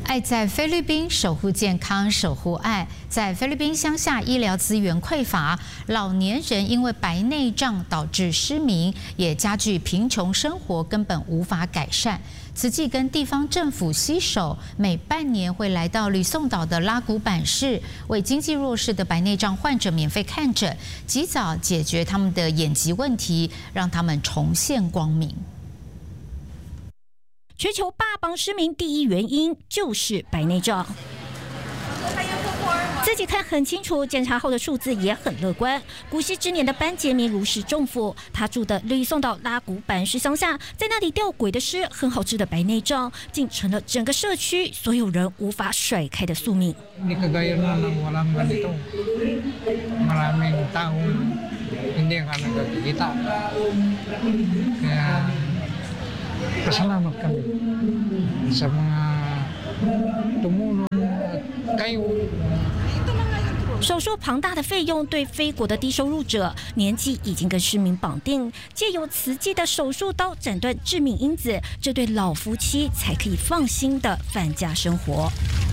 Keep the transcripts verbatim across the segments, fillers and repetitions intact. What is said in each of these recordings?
爱在菲律宾守护健康，守护爱。在菲律宾乡下，医疗资源匮乏，老年人因为白内障导致失明，也加剧贫穷生活，根本无法改善。慈济跟地方政府携手，每半年会来到吕宋岛的拉古板市，为经济弱势的白内障患者免费看诊，及早解决他们的眼疾问题，让他们重现光明。 全球霸榜失明第一原因就是白内障。自己看很清楚，检查后的数字也很乐观。古稀之年的班杰明如释重负，他住的吕宋岛拉古板市乡下，在那里吊诡的是，很好治的白内障，竟成了整个社区所有人无法甩开的宿命。 Di Cagayan ng walang ganito. Maraming taong hindi ka nagkikita. Kaya pasalamat kami sa mga tumulong at kayo. 手术庞大的费用对非国的低收入者，年纪已经跟失明绑定，借由慈济的手术刀斩断致命因子，这对老夫妻才可以放心的返家生活。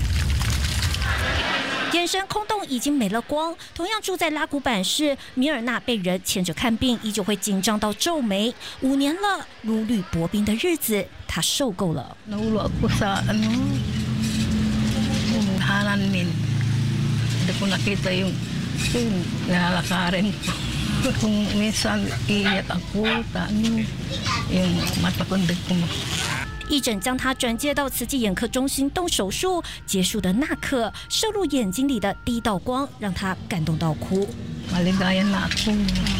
眼神空洞，已经没了光。同样住在拉古板市，米尔纳被人牵着看病，依旧会紧张到皱眉。五年了，如履薄冰的日子，他受够了。 Naulo ako sa ano, yung halanin. Hindi ko nakita yung yung lalakarin ko. Kung minsan iiyak ako, ano, yung mata ko hindi ko. 义诊将他转介到慈济眼科中心动手术，结束的那刻，射入眼睛里的第一道光让他感动到哭。 Maligaya na ako.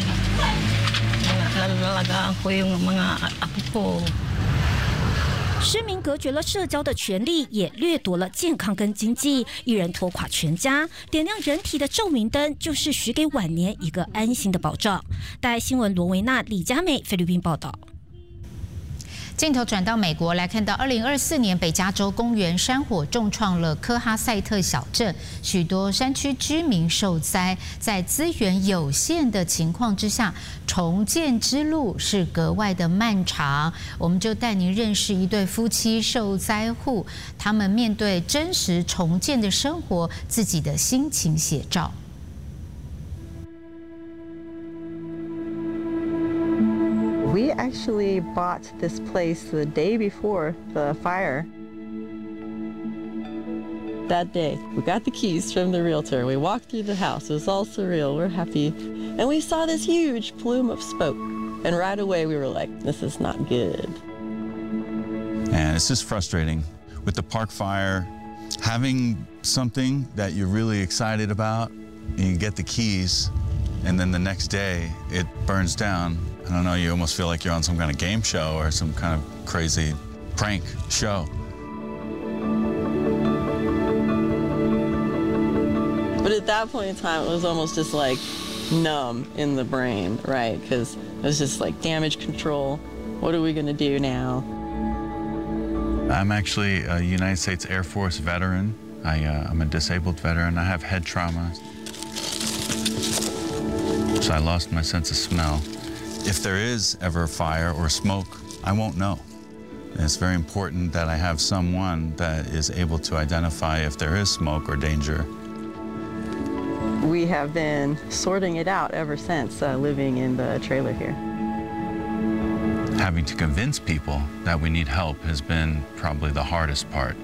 Nalalagaan ko yung mga apo ko. 失明隔绝了社交的权利，也掠夺了健康跟经济，一人拖垮全家。点亮人体的照明灯，就是许给晚年一个安心的保障。带新闻罗维娜、李佳美，菲律宾报道。 镜头转到美国来看到，二零二四年北加州公园山火重创了科哈塞特小镇，许多山区居民受灾。在资源有限的情况之下，重建之路是格外的漫长。我们就带您认识一对夫妻受灾户，他们面对真实重建的生活，自己的心情写照。 We actually bought this place the day before the fire. That day, we got the keys from the realtor. We walked through the house. It was all surreal. We're happy. And we saw this huge plume of smoke. And right away, we were like, this is not good. And it's just frustrating. With the park fire, having something that you're really excited about, and you get the keys, and then the next day, it burns down. I don't know, you almost feel like you're on some kind of game show or some kind of crazy prank show. But at that point in time, it was almost just like numb in the brain, right? Because it was just like damage control. What are we going to do now? I'm actually a United States Air Force veteran. I, uh, I'm a disabled veteran. I have head trauma. So I lost my sense of smell. If there is ever a fire or smoke, I won't know. It's very important that I have someone that is able to identify if there is smoke or danger. We have been sorting it out ever since uh, living in the trailer here. Having to convince people that we need help has been probably the hardest part.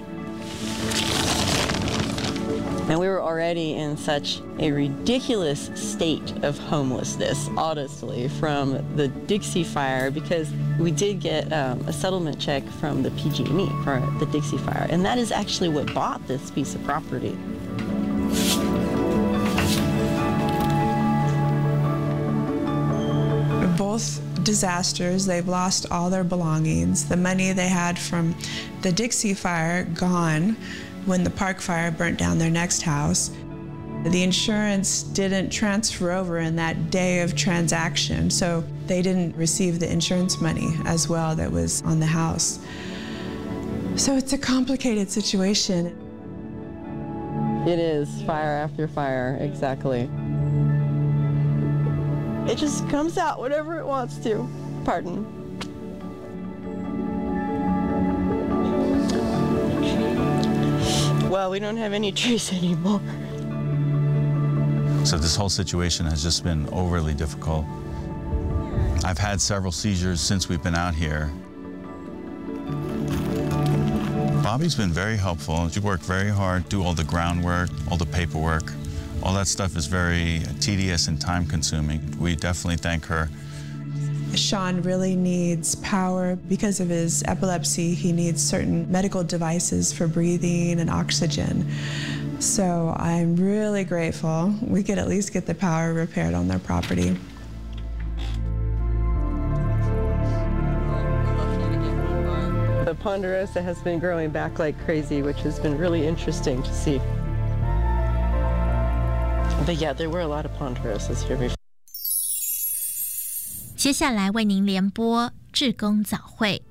And we were already in such a ridiculous state of homelessness, honestly, from the Dixie Fire, because we did get um, a settlement check from the P G and E for the Dixie Fire, and that is actually what bought this piece of property. Both disasters, they've lost all their belongings. The money they had from the Dixie Fire, gone. When the park fire burnt down their next house. The insurance didn't transfer over in that day of transaction, so they didn't receive the insurance money as well that was on the house. So it's a complicated situation. It is fire after fire, exactly. It just comes out whatever it wants to. Pardon. well, we don't have any trees anymore. So this whole situation has just been overly difficult. I've had several seizures since we've been out here. Bobby's been very helpful. She worked very hard, do all the groundwork, all the paperwork. All that stuff is very tedious and time-consuming. We definitely thank her. Sean really needs power. Because of his epilepsy, he needs certain medical devices for breathing and oxygen. So I'm really grateful we could at least get the power repaired on their property. The ponderosa has been growing back like crazy, which has been really interesting to see. But yeah, there were a lot of ponderosas here before. 接下来为您联播志工早会。